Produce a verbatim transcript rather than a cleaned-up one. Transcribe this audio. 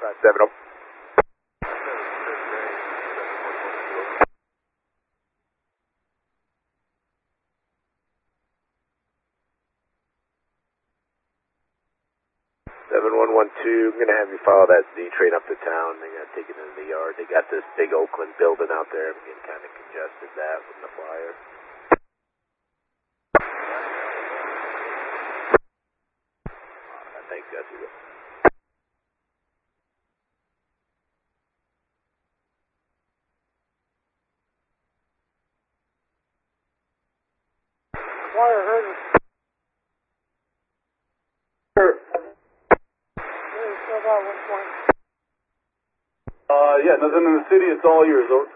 five seven oh. seven one one two, I'm going to have you follow that Z train up to town. They got to take it into the yard. They got this big Oakland building out there. I'm getting kind of congested that with the flyer. Uh, thanks, guys. Flyer heard us. Uh, yeah, nothing in the city. It's all yours. Over.